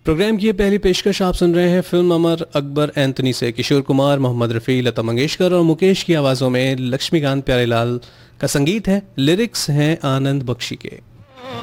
Programme की ये पहली पेशकश आप सुन रहे हैं फिल्म अमर अकबर एंथनी से। किशोर कुमार, मोहम्मद रफ़ी, लता मंगेशकर और मुकेश की आवाज़ों में लक्ष्मीकांत प्यारेलाल का संगीत है। लिरिक्स हैं आनंद बख्शी के।